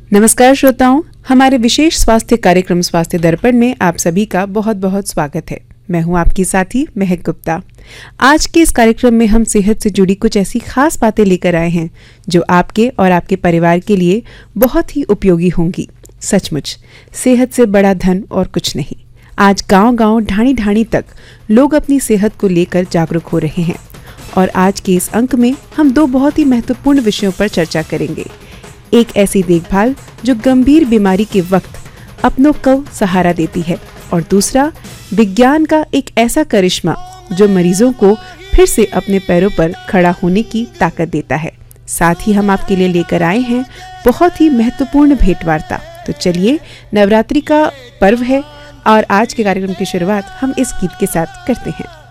नमस्कार श्रोताओं, हमारे विशेष स्वास्थ्य कार्यक्रम स्वास्थ्य दर्पण में आप सभी का बहुत बहुत स्वागत है। मैं हूं आपकी साथी महक गुप्ता। आज के इस कार्यक्रम में हम सेहत से जुड़ी कुछ ऐसी खास बातें लेकर आए हैं जो आपके और आपके परिवार के लिए बहुत ही उपयोगी होंगी। सचमुच सेहत से बड़ा धन और कुछ नहीं। आज गांव-गांव, ढाणी-ढाणी तक लोग अपनी सेहत को लेकर जागरूक हो रहे हैं और आज के इस अंक में हम दो बहुत ही महत्वपूर्ण विषयों पर चर्चा करेंगे। एक ऐसी देखभाल जो गंभीर बीमारी के वक्त अपनों को सहारा देती है और दूसरा विज्ञान का एक ऐसा करिश्मा जो मरीजों को फिर से अपने पैरों पर खड़ा होने की ताकत देता है। साथ ही हम आपके लिए लेकर आए हैं बहुत ही महत्वपूर्ण भेंटवार्ता। तो चलिए, नवरात्रि का पर्व है और आज के कार्यक्रम की शुरुआत हम इस गीत के साथ करते हैं।